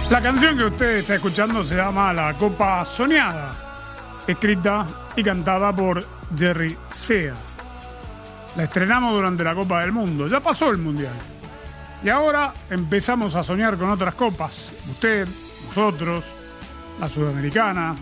La canción que usted está escuchando se llama La Copa Soñada, escrita y cantada por Jerry Sea. La estrenamos durante la Copa del Mundo, ya pasó el Mundial. Y ahora empezamos a soñar con otras copas. Usted, nosotros, la Sudamericana.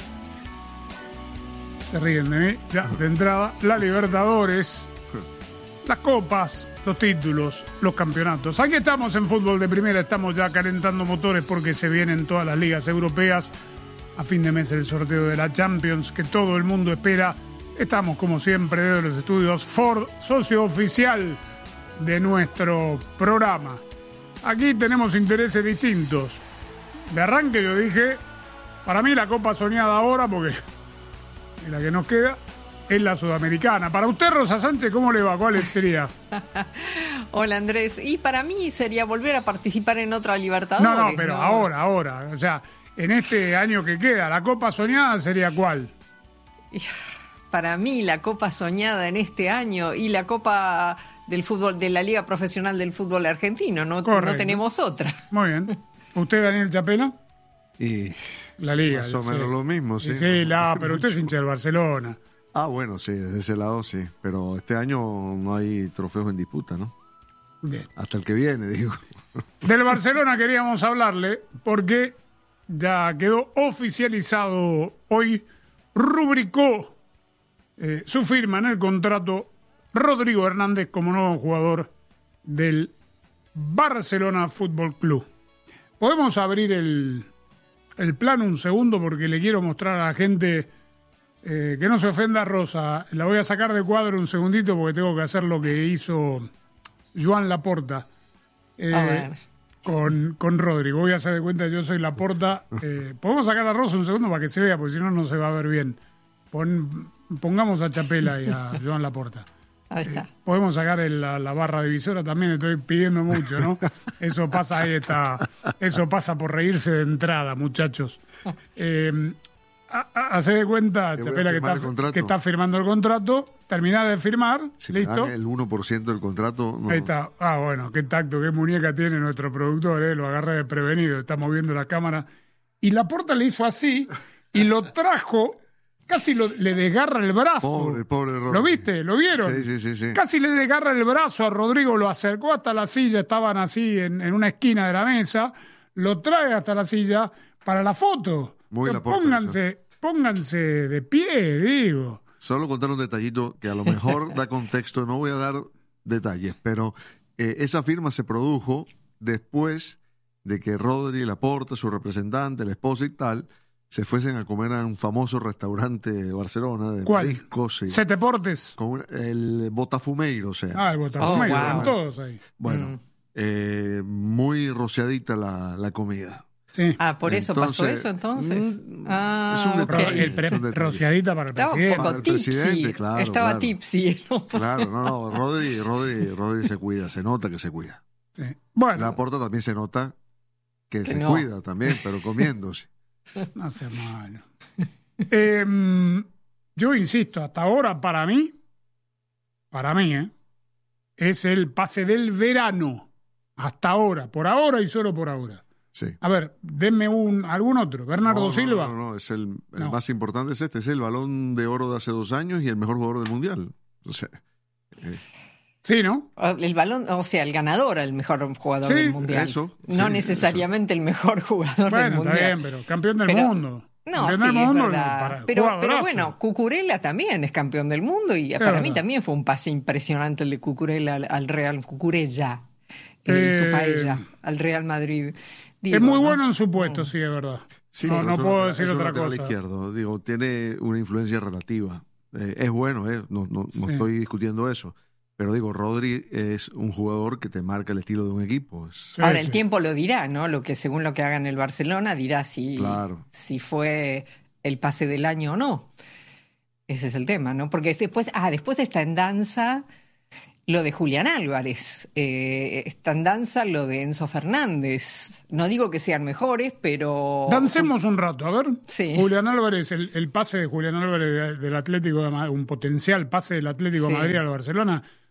Se ríen de mí, ya de entrada. La Libertadores, las copas, los títulos, los campeonatos. Aquí estamos en Fútbol de Primera, estamos ya calentando motores porque se vienen todas las ligas europeas. A fin de mes el sorteo de la Champions que todo el mundo espera. Estamos como siempre desde los estudios Ford, socio oficial de nuestro programa. Aquí tenemos intereses distintos. De arranque yo dije, para mí la copa soñada ahora, porque la que nos queda es la Sudamericana. Para usted, Rosa Sánchez, ¿cómo le va? ¿Cuál sería? Hola, Andrés. Y para mí sería volver a participar en otra Libertadores. No, pero ahora. O sea, en este año que queda, ¿la copa soñada sería cuál? Para mí la copa soñada en este año y la copa del fútbol, de la Liga Profesional del Fútbol Argentino. No tenemos otra. Muy bien. ¿Usted, Daniel Chapela? Y la Liga. Más o menos lo mismo, sí. Sí, pero usted es hincha del Barcelona. Ah, bueno, sí, desde ese lado sí. Pero este año no hay trofeos en disputa, ¿no? Bien. Hasta el que viene, digo. Del Barcelona queríamos hablarle porque ya quedó oficializado hoy, rubricó su firma en el contrato Rodrigo Hernández como nuevo jugador del Barcelona Fútbol Club. ¿Podemos abrir el plano un segundo? Porque le quiero mostrar a la gente, que no se ofenda a Rosa. La voy a sacar de cuadro un segundito porque tengo que hacer lo que hizo Joan Laporta con Rodrigo. Voy a hacer de cuenta que yo soy Laporta. ¿Podemos sacar a Rosa un segundo para que se vea? Porque si no, no se va a ver bien. Pongamos a Chapela y a Joan Laporta. Ahí está. Podemos sacar la barra divisora también, estoy pidiendo mucho, ¿no? Eso pasa, ahí está. Eso pasa por reírse de entrada, muchachos. Hace de cuenta, Chapela, que está firmando el contrato. Terminás de firmar, si listo. El 1% del contrato. No. Ahí está. Ah, bueno, qué tacto, qué muñeca tiene nuestro productor, lo agarré desprevenido, está moviendo la cámara. Y Laporta le hizo así y lo trajo. Casi le desgarra el brazo. Pobre Rodrigo. ¿Lo viste? ¿Lo vieron? Sí. Casi le desgarra el brazo a Rodrigo, lo acercó hasta la silla, estaban así en una esquina de la mesa, lo trae hasta la silla para la foto. Pónganse de pie, digo. Solo contar un detallito que a lo mejor da contexto, no voy a dar detalles, pero esa firma se produjo después de que Rodri, Laporta, su representante, la esposa y tal, se fuesen a comer a un famoso restaurante de Barcelona de mariscos. Sete Portes. Con el Botafumeiro, o sea. El Botafumeiro, con todos ahí. Bueno, muy rociadita la comida. Sí. Por eso pasó eso entonces. Es un detalle. Rociadita para el presidente. Estaba un poco tipsy. Claro, estaba tipsy. Claro, no, Rodri se cuida, se nota que se cuida. Sí. Bueno. Laporta también se nota que se no. cuida también, pero comiéndose. No hace mal. Yo insisto, hasta ahora para mí, es el pase del verano. Hasta ahora, por ahora y solo por ahora. Sí. A ver, denme algún otro. Bernardo Silva. No, es el más importante es este, es el Balón de Oro de hace 2 años y el mejor jugador del Mundial. O sea, sí, ¿no? El balón, o sea, el ganador, el mejor jugador del Mundial. No necesariamente el mejor jugador del Mundial. Está bien, pero campeón del mundo. No, campeón sí, del mundo, es verdad. Pero bueno, Cucurella también es campeón del mundo y para mí también fue un pase impresionante el de Cucurella al Real Cucurella, su paella, al Real Madrid. Es muy bueno en su puesto, sí, es verdad. Sí, no puedo decir otra cosa. Izquierdo, digo, tiene una influencia relativa. Es bueno, no estoy discutiendo eso. Pero digo, Rodri es un jugador que te marca el estilo de un equipo. Ahora, el tiempo lo dirá, ¿no? Según lo que haga en el Barcelona, dirá si fue el pase del año o no. Ese es el tema, ¿no? Porque después está en danza lo de Julián Álvarez. Está en danza lo de Enzo Fernández. No digo que sean mejores, pero... Dancemos un rato, a ver. Sí. Julián Álvarez, el pase de Julián Álvarez del Atlético de Madrid, un potencial pase del Atlético de Madrid al Barcelona,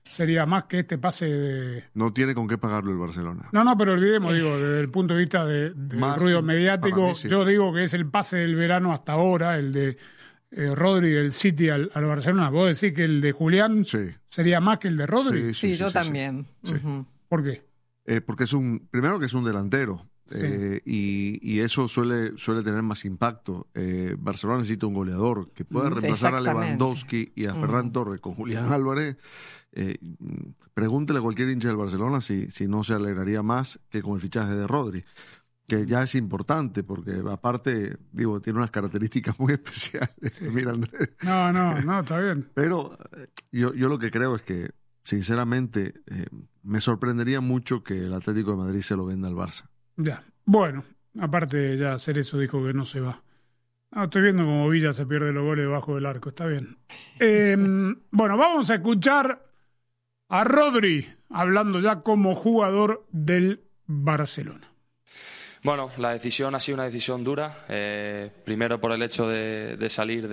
sería más que este pase de... No tiene con qué pagarlo el Barcelona. No, pero olvidemos, digo, desde el punto de vista de ruido mediático, sí. Yo digo que es el pase del verano hasta ahora, el de Rodri del City al Barcelona. ¿Vos decís que el de Julián sería más que el de Rodri? Sí, yo también. Sí. Uh-huh. ¿Por qué? Porque primero que es un delantero. Sí. Y eso suele tener más impacto. Barcelona necesita un goleador que pueda reemplazar a Lewandowski y a Ferran Torres con Julián Álvarez. Pregúntele a cualquier hincha del Barcelona si no se alegraría más que con el fichaje de Rodri, que ya es importante porque aparte, digo, tiene unas características muy especiales. Sí. Mira, Andrés. No, está bien. Pero yo lo que creo es que, sinceramente, me sorprendería mucho que el Atlético de Madrid se lo venda al Barça. Ya, bueno, aparte ya Cerezo dijo que no se va. Estoy viendo como Villa se pierde los goles debajo del arco, está bien. Bueno, vamos a escuchar a Rodri hablando ya como jugador del Barcelona. Bueno, la decisión ha sido una decisión dura, primero por el hecho de salir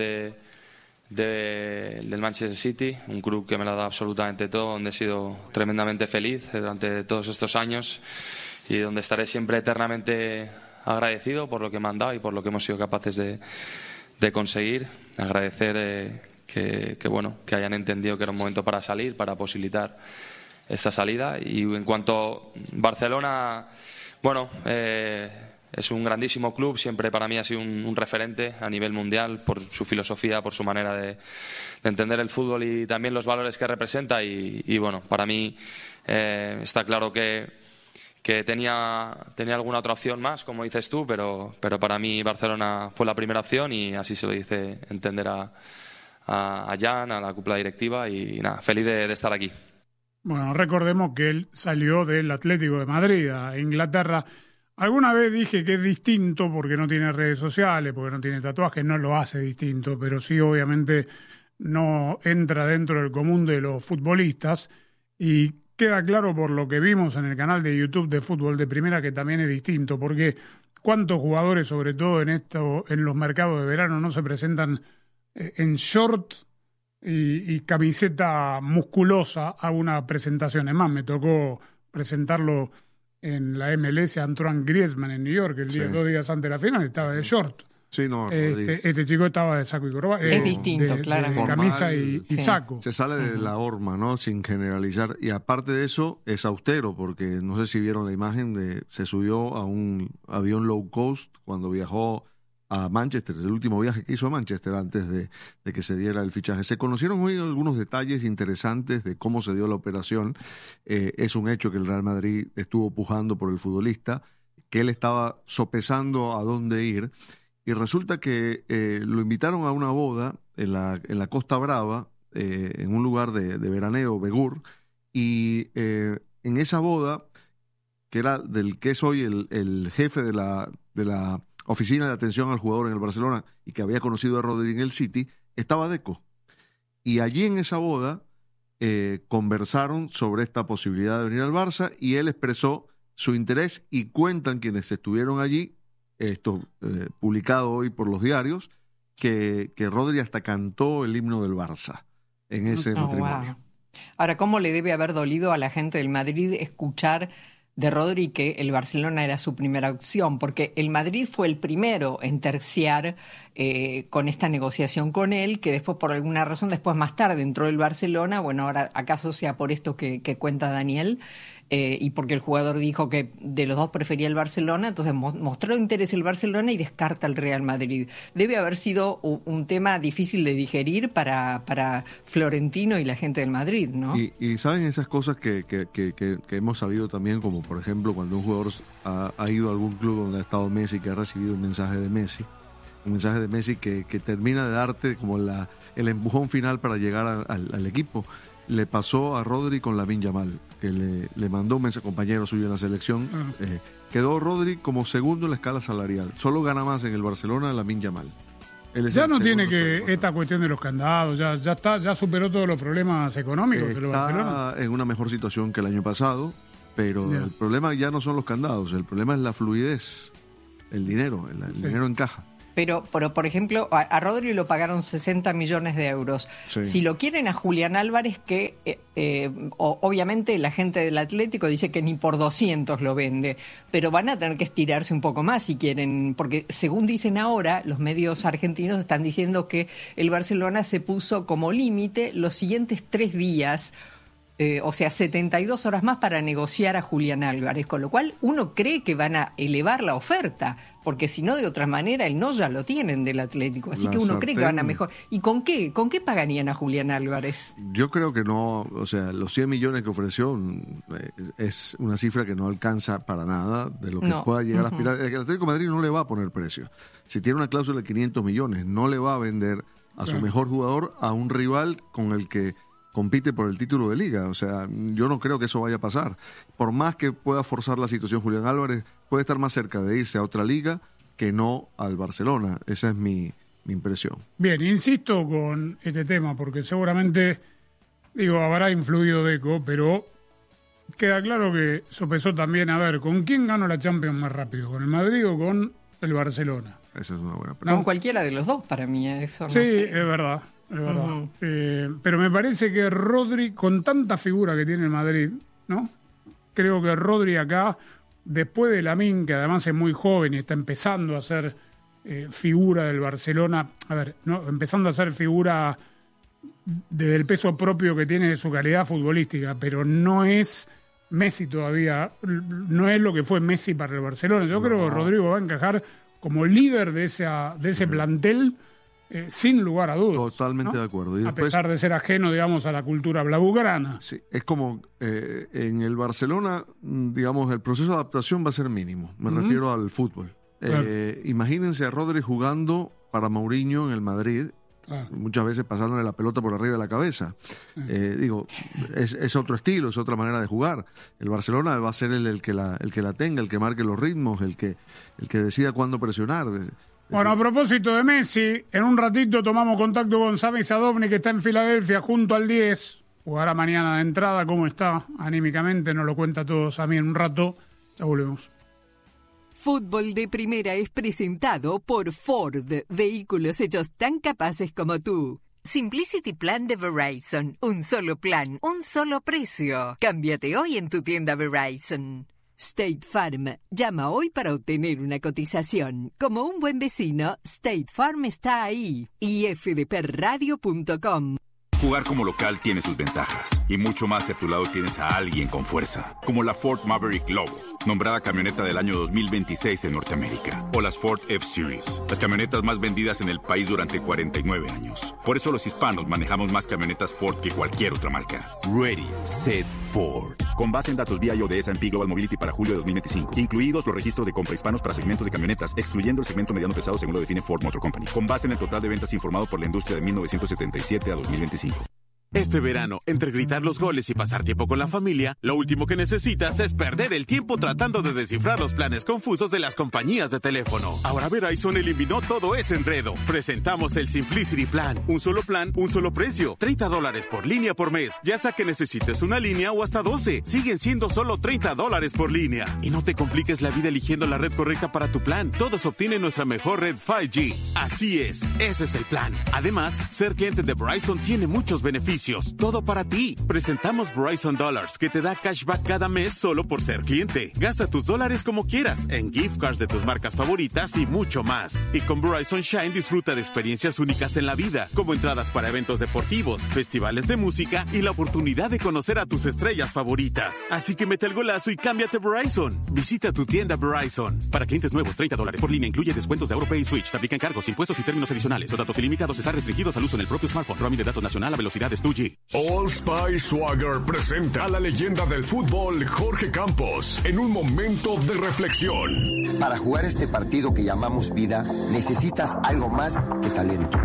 del Manchester City, un club que me lo ha dado absolutamente todo, donde he sido tremendamente feliz durante todos estos años y donde estaré siempre eternamente agradecido por lo que me han dado y por lo que hemos sido capaces de conseguir. Agradecer que hayan entendido que era un momento para salir, para posibilitar esta salida. Y en cuanto a Barcelona, es un grandísimo club, siempre para mí ha sido un referente a nivel mundial por su filosofía, por su manera de entender el fútbol y también los valores que representa. Y bueno, para mí está claro que tenía alguna otra opción más, como dices tú, pero para mí Barcelona fue la primera opción y así se lo hice entender a Jan, a la cúpula directiva y nada, feliz de estar aquí. Bueno, recordemos que él salió del Atlético de Madrid a Inglaterra. Alguna vez dije que es distinto porque no tiene redes sociales, porque no tiene tatuajes, no lo hace distinto, pero sí obviamente no entra dentro del común de los futbolistas y queda claro por lo que vimos en el canal de YouTube de Fútbol de Primera que también es distinto, porque cuántos jugadores, sobre todo en los mercados de verano, no se presentan en short y camiseta musculosa a una presentación. Es más, me tocó presentarlo en la MLS a Antoine Griezmann en New York, 2 días antes de la final, estaba de short. Sí, no, este chico estaba de saco y corbata. Es distinto, claro. De camisa y saco. Se sale de la horma, ¿no? Sin generalizar. Y aparte de eso, es austero, porque no sé si vieron la imagen se subió a un avión low cost cuando viajó a Manchester, el último viaje que hizo a Manchester antes de que se diera el fichaje. Se conocieron hoy algunos detalles interesantes de cómo se dio la operación. Es un hecho que el Real Madrid estuvo pujando por el futbolista, que él estaba sopesando a dónde ir. Y resulta que lo invitaron a una boda en la Costa Brava, en un lugar de veraneo, Begur, y en esa boda, que era del que es hoy el jefe de la oficina de atención al jugador en el Barcelona y que había conocido a Rodri en el City, estaba Deco. Y allí en esa boda conversaron sobre esta posibilidad de venir al Barça y él expresó su interés y cuentan quienes estuvieron allí, esto publicado hoy por los diarios, que Rodri hasta cantó el himno del Barça en ese matrimonio. Wow. Ahora, ¿cómo le debe haber dolido a la gente del Madrid escuchar de Rodri que el Barcelona era su primera opción? Porque el Madrid fue el primero en terciar con esta negociación con él, que después por alguna razón, más tarde entró el Barcelona. Bueno, ahora acaso sea por esto que cuenta Daniel, y porque el jugador dijo que de los dos prefería el Barcelona, entonces mostró interés el Barcelona y descarta el Real Madrid. Debe haber sido un tema difícil de digerir para Florentino y la gente del Madrid, ¿no? Y saben esas cosas que hemos sabido también, como por ejemplo cuando un jugador ha ido a algún club donde ha estado Messi, que ha recibido un mensaje de Messi que termina de darte como el empujón final para llegar al equipo. Le pasó a Rodri con Lamine Yamal, que le mandó un mensaje, compañero suyo en la selección. Quedó Rodri como segundo en la escala salarial. Solo gana más en el Barcelona Lamine Yamal. Ya no tiene que esta cuestión de los candados, ya superó todos los problemas económicos del Barcelona. Está en una mejor situación que el año pasado, pero el problema ya no son los candados, el problema es la fluidez, el dinero, el dinero encaja. Pero, por ejemplo, a Rodri lo pagaron 60 millones de euros. Sí. Si lo quieren a Julián Álvarez, que obviamente la gente del Atlético dice que ni por 200 lo vende, pero van a tener que estirarse un poco más si quieren, porque según dicen ahora, los medios argentinos están diciendo que el Barcelona se puso como límite los siguientes 3 días, o sea, 72 horas más para negociar a Julián Álvarez, con lo cual uno cree que van a elevar la oferta, porque si no, de otra manera, el no ya lo tienen del Atlético, así que uno cree que van a mejorar. ¿Y con qué pagarían a Julián Álvarez? Yo creo que no, o sea, los 100 millones que ofreció es una cifra que no alcanza para nada de lo que pueda llegar a aspirar. El Atlético de Madrid no le va a poner precio. Si tiene una cláusula de 500 millones, no le va a vender a su mejor jugador a un rival con el que compite por el título de liga. O sea, yo no creo que eso vaya a pasar. Por más que pueda forzar la situación Julián Álvarez, puede estar más cerca de irse a otra liga que no al Barcelona. Esa es mi impresión. Bien, insisto con este tema, porque seguramente, habrá influido Deco, pero queda claro que sopesó también, a ver, ¿con quién gano la Champions más rápido? ¿Con el Madrid o con el Barcelona? Esa es una buena pregunta. Con cualquiera de los dos, para mí, eso no sé. Sí, es verdad. Es verdad. Pero me parece que Rodri, con tanta figura que tiene el Madrid, ¿no? Creo que Rodri acá, después de Lamine, que además es muy joven y está empezando a ser figura del Barcelona, empezando a ser figura desde el peso propio que tiene de su calidad futbolística, pero no es Messi todavía, no es lo que fue Messi para el Barcelona. Yo creo que Rodrigo va a encajar como líder de ese plantel, sin lugar a dudas. Totalmente de acuerdo. Y después, a pesar de ser ajeno, digamos, a la cultura blaugrana. Sí, es como en el Barcelona, digamos, el proceso de adaptación va a ser mínimo. Me refiero al fútbol. Claro. Imagínense a Rodri jugando para Mourinho en el Madrid, muchas veces pasándole la pelota por arriba de la cabeza. Es otro estilo, es otra manera de jugar. El Barcelona va a ser el que la tenga, el que marque los ritmos, el que decida cuándo presionar. Bueno, a propósito de Messi, en un ratito tomamos contacto con Sami Sadovnik, que está en Filadelfia junto al 10. Jugará mañana de entrada. ¿Cómo está anímicamente? Nos lo cuenta todo Sami en un rato. Ya volvemos. Fútbol de Primera es presentado por Ford, vehículos hechos tan capaces como tú. Simplicity Plan de Verizon, un solo plan, un solo precio. Cámbiate hoy en tu tienda Verizon. State Farm. Llama hoy para obtener una cotización. Como un buen vecino, State Farm está ahí. Y fdpradio.com. Jugar como local tiene sus ventajas, y mucho más si a tu lado tienes a alguien con fuerza, como la Ford Maverick Lobo, nombrada camioneta del año 2026 en Norteamérica, o las Ford F-Series, las camionetas más vendidas en el país durante 49 años. Por eso los hispanos manejamos más camionetas Ford que cualquier otra marca. Ready, Set, Ford. Con base en datos BIO de S&P Global Mobility para julio de 2025, incluidos los registros de compra hispanos para segmentos de camionetas, excluyendo el segmento mediano pesado según lo define Ford Motor Company, con base en el total de ventas informado por la industria de 1977 a 2025. Este verano, entre gritar los goles y pasar tiempo con la familia, lo último que necesitas es perder el tiempo tratando de descifrar los planes confusos de las compañías de teléfono. Ahora Verizon eliminó todo ese enredo. Presentamos el Simplicity Plan. Un solo plan, un solo precio. $30 por línea por mes. Ya sea que necesites una línea o hasta 12. Siguen siendo solo $30 por línea. Y no te compliques la vida eligiendo la red correcta para tu plan. Todos obtienen nuestra mejor red 5G. Así es, ese es el plan. Además, ser cliente de Verizon tiene muchos beneficios. Todo para ti. Presentamos Verizon Dollars, que te da cashback cada mes solo por ser cliente. Gasta tus dólares como quieras, en gift cards de tus marcas favoritas y mucho más. Y con Verizon Shine disfruta de experiencias únicas en la vida, como entradas para eventos deportivos, festivales de música y la oportunidad de conocer a tus estrellas favoritas. Así que mete el golazo y cámbiate a Verizon. Visita tu tienda Verizon. Para clientes nuevos, $30 por línea incluye descuentos de AutoPay y Switch. Se aplican cargos, impuestos y términos adicionales. Los datos ilimitados están restringidos al uso en el propio smartphone. Roaming de datos nacional a velocidades 2G. Old Spice Swagger presenta a la leyenda del fútbol, Jorge Campos, en un momento de reflexión. Para jugar este partido que llamamos vida, necesitas algo más que talento.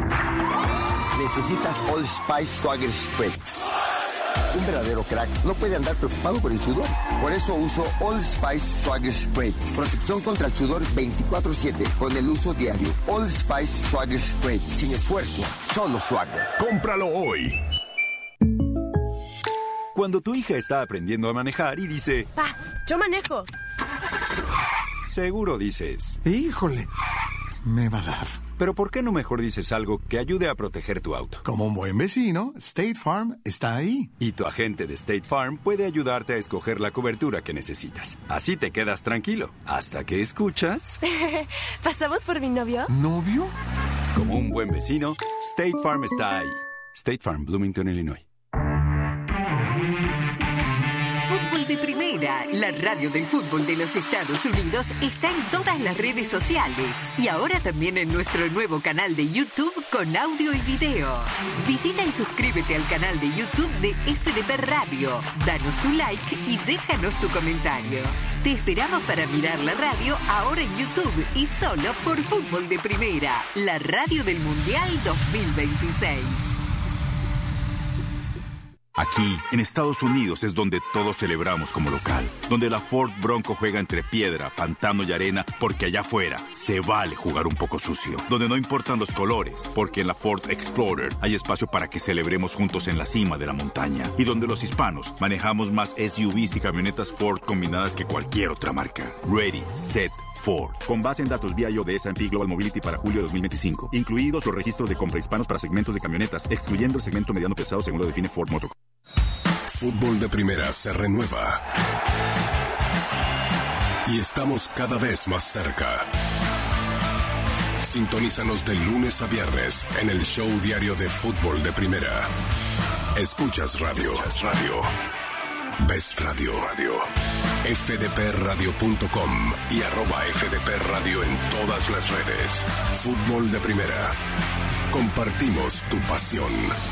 Necesitas Old Spice Swagger Spray. Un verdadero crack no puede andar preocupado por el sudor. Por eso uso Old Spice Swagger Spray. Protección contra el sudor 24/7 con el uso diario. Old Spice Swagger Spray. Sin esfuerzo, solo swagger. Cómpralo hoy. Cuando tu hija está aprendiendo a manejar y dice... ¡Pa! ¡Yo manejo! Seguro dices... ¡Híjole! me va a dar. Pero ¿por qué no mejor dices algo que ayude a proteger tu auto? Como un buen vecino, State Farm está ahí. Y tu agente de State Farm puede ayudarte a escoger la cobertura que necesitas. Así te quedas tranquilo, hasta que escuchas... ¿Pasamos por mi novio? ¿Novio? Como un buen vecino, State Farm está ahí. State Farm, Bloomington, Illinois. Fútbol de Primera, la radio del fútbol de los Estados Unidos, está en todas las redes sociales y ahora también en nuestro nuevo canal de YouTube con audio y video. Visita y suscríbete al canal de YouTube de FDP Radio. Danos tu like y déjanos tu comentario. Te esperamos para mirar la radio ahora en YouTube y solo por Fútbol de Primera, la radio del Mundial 2026. Aquí, en Estados Unidos, es donde todos celebramos como local. Donde la Ford Bronco juega entre piedra, pantano y arena, porque allá afuera se vale jugar un poco sucio. Donde no importan los colores, porque en la Ford Explorer hay espacio para que celebremos juntos en la cima de la montaña. Y donde los hispanos manejamos más SUVs y camionetas Ford combinadas que cualquier otra marca. Ready, set, Ford. Con base en datos BIO de S&P Global Mobility para julio de 2025. Incluidos los registros de compra hispanos para segmentos de camionetas, excluyendo el segmento mediano pesado según lo define Ford Motor. Fútbol de Primera se renueva. Y estamos cada vez más cerca. Sintonízanos de lunes a viernes en el show diario de Fútbol de Primera. Escuchas radio. Ves radio. fdpradio.com y @fdpradio en todas las redes. Fútbol de Primera. Compartimos tu pasión.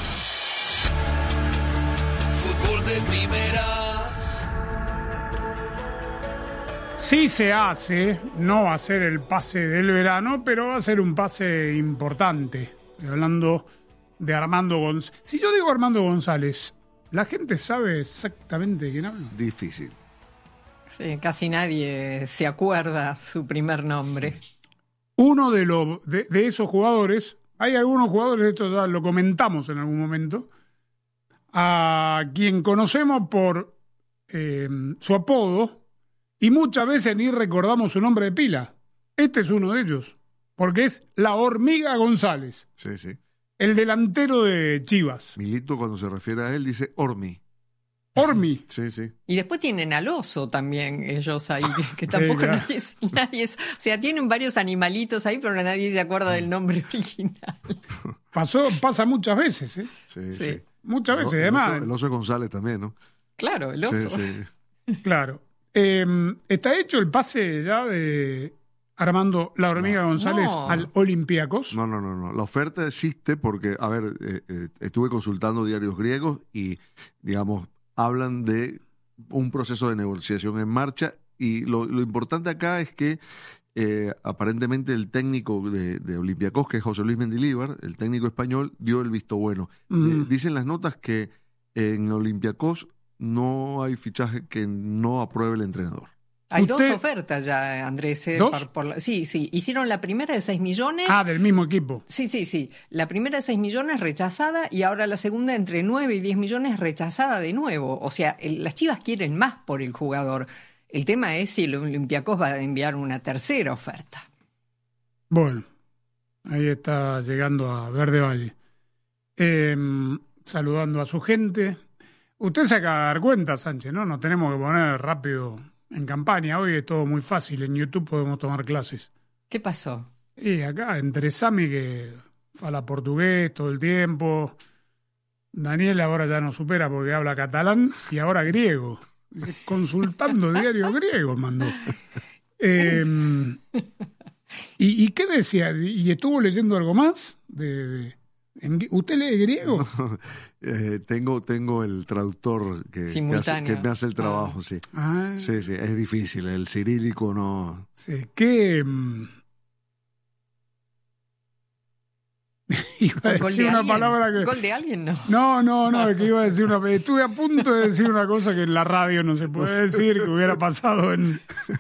Fútbol de Primera. Sí se hace, no va a ser el pase del verano, pero va a ser un pase importante. Estoy hablando de Armando González. Si yo digo Armando González, ¿la gente sabe exactamente de quién hablo? Difícil. Sí, casi nadie se acuerda su primer nombre. Uno de esos jugadores, hay algunos jugadores, esto ya lo comentamos en algún momento, a quien conocemos por su apodo y muchas veces ni recordamos su nombre de pila. Este es uno de ellos, porque es la Hormiga González. Sí, sí. El delantero de Chivas. Milito, cuando se refiere a él, dice Ormi. Ormi. Sí, sí. Y después tienen al oso también ellos ahí, que tampoco sí, claro. nadie es, o sea, tienen varios animalitos ahí, pero nadie se acuerda del nombre original. Pasa muchas veces, ¿eh? Sí. Muchas veces, además. El oso González también, ¿no? Claro, el oso. Sí. Claro. ¿Está hecho el pase ya de Armando la Hormiga González al Olympiacos? No. La oferta existe porque, a ver, estuve consultando diarios griegos y, digamos, hablan de un proceso de negociación en marcha y lo importante acá es que aparentemente el técnico de Olympiacos, que es José Luis Mendilibar, el técnico español, dio el visto bueno. Dicen las notas que en Olympiacos no hay fichaje que no apruebe el entrenador. Hay dos ofertas ya, Andrés. ¿Dos? Sí. Hicieron la primera de 6 millones. Ah, del mismo equipo. Sí. La primera de 6 millones rechazada y ahora la segunda entre 9 y 10 millones rechazada de nuevo. O sea, las Chivas quieren más por el jugador. El tema es si el Olympiacos va a enviar una tercera oferta. Bueno, ahí está llegando a Verde Valle. Saludando a su gente. Usted se acaba de dar cuenta, Sánchez, ¿no? Nos tenemos que poner rápido en campaña. Hoy es todo muy fácil. En YouTube podemos tomar clases. ¿Qué pasó? Y acá, entre Sami, que habla portugués todo el tiempo. Daniel ahora ya no supera porque habla catalán. Y ahora griego. Dice, consultando diario griego, mandó. ¿Y qué decía? ¿Y estuvo leyendo algo más? ¿Usted lee griego? Tengo el traductor que me hace el trabajo, sí. Sí, es difícil. El cirílico no. Sí, ¿qué? Iba a decir una palabra que... ¿Gol de alguien? No. No, es que iba a decir una... Estuve a punto de decir una cosa que en la radio no se puede decir, que hubiera pasado en...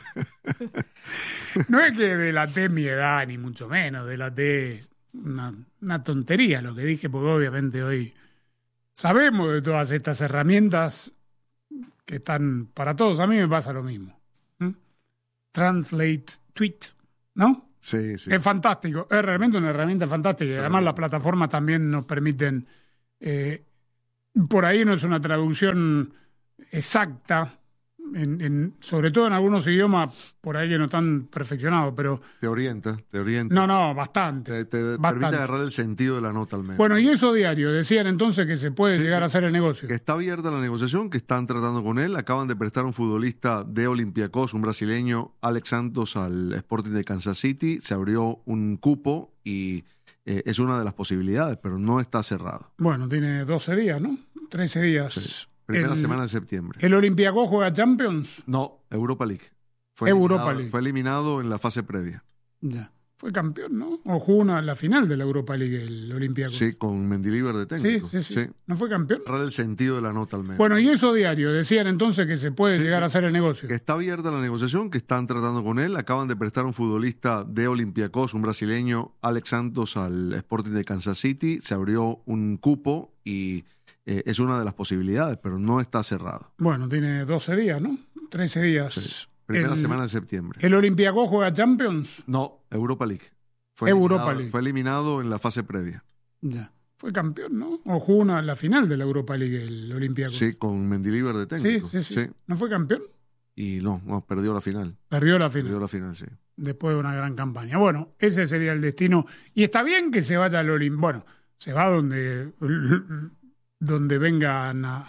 No es que delaté mi edad, ni mucho menos, delaté una tontería lo que dije, porque obviamente hoy sabemos de todas estas herramientas que están para todos. A mí me pasa lo mismo. Translate tweet, ¿no? Sí, sí. Es fantástico, es realmente una herramienta fantástica. Además, las plataformas también nos permiten, por ahí no es una traducción exacta, sobre todo en algunos idiomas por ahí que no están perfeccionados, pero... Te orienta. No, bastante. Te permite agarrar el sentido de la nota al menos. Bueno, y eso diario, decían entonces que se puede llegar a hacer el negocio. Que está abierta la negociación, que están tratando con él. Acaban de prestar un futbolista de Olympiacos, un brasileño, Alex Santos, al Sporting de Kansas City. Se abrió un cupo y es una de las posibilidades, pero no está cerrado. Bueno, tiene 12 días, ¿no? 13 días. Sí. Primera semana de septiembre. ¿El Olympiacos juega Champions? No, Europa League. Fue eliminado en la fase previa. Ya. Fue campeón, ¿no? O jugó la final de la Europa League, el Olympiacos. Sí, con Mendilibar de técnico. Sí. ¿No fue campeón? Agarrar el sentido de la nota al menos. Bueno, y eso diario, decían entonces que se puede llegar a hacer el negocio. Que está abierta la negociación, que están tratando con él. Acaban de prestar un futbolista de Olympiacos, un brasileño, Alex Santos, al Sporting de Kansas City. Se abrió un cupo y... es una de las posibilidades, pero no está cerrado. Bueno, tiene 12 días, ¿no? 13 días. Sí. Primera semana de septiembre. ¿El Olympiacos juega Champions? No, Europa League. Fue eliminado en la fase previa. Ya. Fue campeón, ¿no? O jugó la final de la Europa League, el Olympiacos. Sí, con Mendilibar de técnico. Sí. ¿No fue campeón? Y no, perdió la final. Perdió la final, sí. Después de una gran campaña. Bueno, ese sería el destino. Y está bien que se vaya al Olympiacos. Bueno, se va donde vengan a